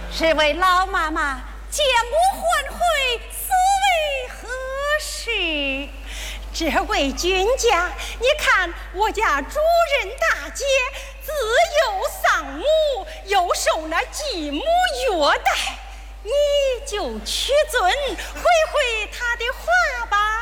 这位老妈妈将我唤回，所为何事？这位君家，你看我家主人大姐自幼丧母，又受那继母虐待，你就屈尊回她的话吧。